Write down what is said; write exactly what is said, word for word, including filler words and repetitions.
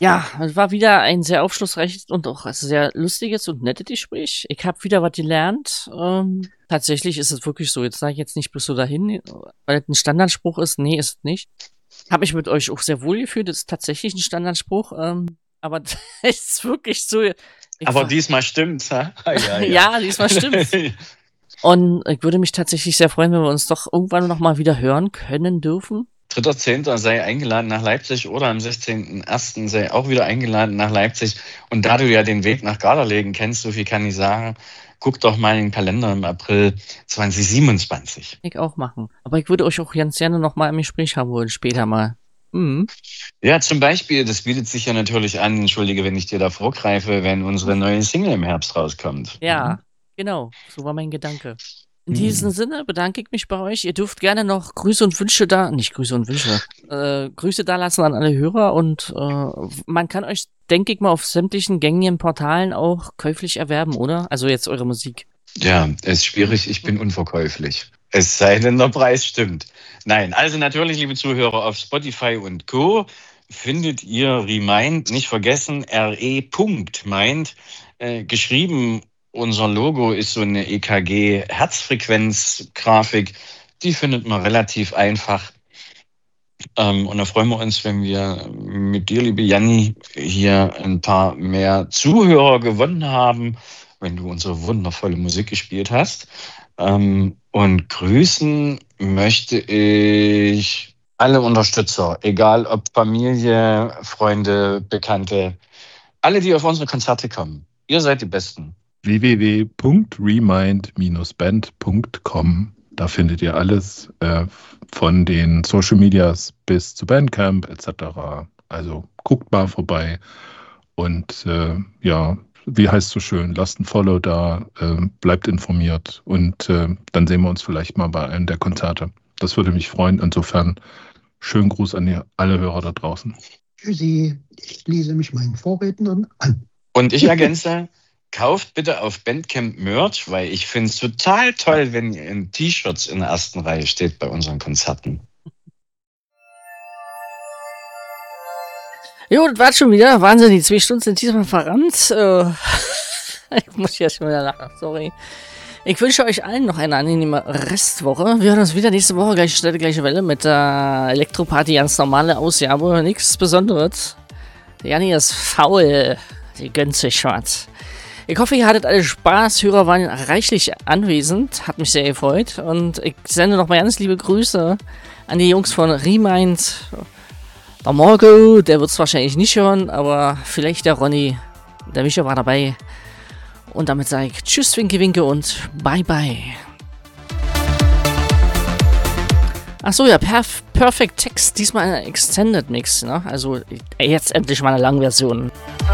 Ja, es war wieder ein sehr aufschlussreiches und auch sehr lustiges und nettes Gespräch. Ich habe wieder was gelernt. Ähm, tatsächlich ist es wirklich so. Jetzt sage ich jetzt nicht bloß so dahin, weil es ein Standardspruch ist. Nee, ist es nicht. Habe ich mit euch auch sehr wohl gefühlt. Das ist tatsächlich ein Standardspruch. Ähm, aber es ist wirklich so. Ich Aber war, diesmal stimmt's, ha? Ja, ja. ja, diesmal stimmt's. Und ich würde mich tatsächlich sehr freuen, wenn wir uns doch irgendwann noch mal wieder hören können dürfen. dritter zehnter sei eingeladen nach Leipzig oder am sechzehnten ersten sei auch wieder eingeladen nach Leipzig. Und da du ja den Weg nach Garderlegen kennst, so viel kann ich sagen, guck doch mal in den Kalender im April zwanzig siebenundzwanzig. Ich auch machen. Aber ich würde euch auch ganz gerne noch mal im Gespräch haben wollen, später mal. Mhm. Ja, zum Beispiel, das bietet sich ja natürlich an, entschuldige, wenn ich dir da vorgreife, wenn unsere neue Single im Herbst rauskommt. Ja, genau. So war mein Gedanke. In Mhm. diesem Sinne bedanke ich mich bei euch. Ihr dürft gerne noch Grüße und Wünsche da, nicht Grüße und Wünsche, äh, Grüße da lassen an alle Hörer und äh, man kann euch, denke ich mal, auf sämtlichen gängigen Portalen auch käuflich erwerben, oder? Also jetzt eure Musik. Ja, ist schwierig, ich bin unverkäuflich. Es sei denn, der Preis stimmt. Nein, also natürlich, liebe Zuhörer, auf Spotify und Co. findet ihr Remind, nicht vergessen, R E. Mind, äh, geschrieben. Unser Logo ist so eine E K G-Herzfrequenz-Grafik. Die findet man relativ einfach. Ähm, und da freuen wir uns, wenn wir mit dir, liebe Janni, hier ein paar mehr Zuhörer gewonnen haben, wenn du unsere wundervolle Musik gespielt hast. Ähm, und grüßen möchte ich alle Unterstützer, egal ob Familie, Freunde, Bekannte, alle, die auf unsere Konzerte kommen. Ihr seid die Besten. w w w punkt remind band punkt com. Da findet ihr alles äh, von den Social Medias bis zu Bandcamp et cetera. Also guckt mal vorbei und äh, ja, wie heißt so schön, lasst ein Follow da, äh, bleibt informiert und äh, dann sehen wir uns vielleicht mal bei einem der Konzerte. Das würde mich freuen. Insofern schönen Gruß an die, alle Hörer da draußen. Tschüssi, ich schließe mich meinen Vorrednern an. Und ich ergänze, kauft bitte auf Bandcamp Merch, weil ich finde es total toll, wenn ihr in T-Shirts in der ersten Reihe steht bei unseren Konzerten. Jo, das war schon wieder. Wahnsinn, die zwei Stunden sind diesmal verrannt. Äh, ich muss ja schon wieder lachen, sorry. Ich wünsche euch allen noch eine angenehme Restwoche. Wir hören uns wieder nächste Woche, gleiche Stelle, gleiche Welle mit der Elektroparty, ganz normale Ausgabe, nichts Besonderes. Der Janni ist faul, die gönnt sich was. Ich hoffe, ihr hattet alle Spaß, Hörer waren reichlich anwesend, hat mich sehr gefreut und ich sende noch mal ganz liebe Grüße an die Jungs von Remind. Der Marco, der wird es wahrscheinlich nicht hören, aber vielleicht der Ronny, der Micha war dabei. Und damit sage ich Tschüss, Winke, Winke und Bye, Bye. Achso, ja, Perf- Perfect Text, diesmal ein Extended Mix, ne? Also jetzt endlich mal eine Langversion.